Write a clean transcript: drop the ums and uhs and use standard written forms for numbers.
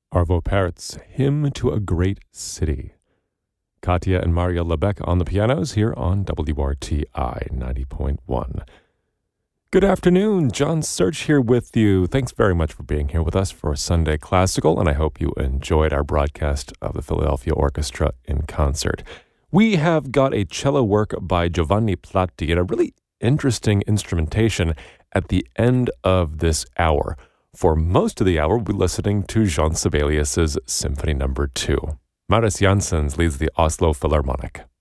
Arvo Pärt's Hymn to a Great City. Katya and Maria Lebec on the pianos here on WRTI 90.1. Good afternoon, John Search here with you. Thanks very much for being here with us for Sunday Classical, and I hope you enjoyed our broadcast of the Philadelphia Orchestra in concert. We have got a cello work by Giovanni Platti and a really interesting instrumentation at the end of this hour. For most of the hour, we'll be listening to Jean Sibelius's Symphony No. 2. Marius Janssens leads the Oslo Philharmonic.